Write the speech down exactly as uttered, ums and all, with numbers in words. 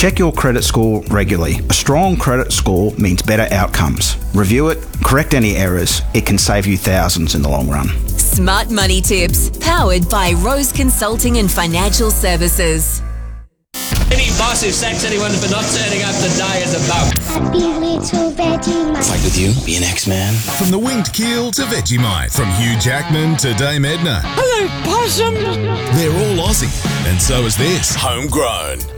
Check your credit score regularly. A strong credit score means better outcomes. Review it, correct any errors. It can save you thousands in the long run. Smart Money Tips, powered by Rose Consulting and Financial Services. Any boss who sacks anyone for not turning up today is a bum. Happy little Vegemite. Fight with you, be an X-Man. From the winged keel to Vegemite, from Hugh Jackman to Dame Edna. Hello, possum. They're all Aussie, and so is this. Homegrown.